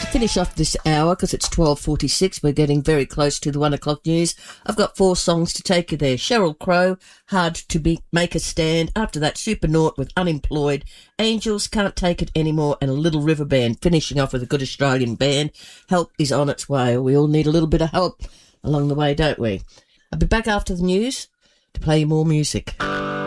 Finish off this hour because it's 12:46. We're getting very close to the 1 o'clock news. I've got 4 songs to take you there. Sheryl Crow, Hard to Make a Stand. After that, Supernaut with Unemployed. Angels, Can't Take It Anymore, and a Little River Band. Finishing off with a good Australian band. Help is on its way. We all need a little bit of help along the way, don't we? I'll be back after the news to play you more music.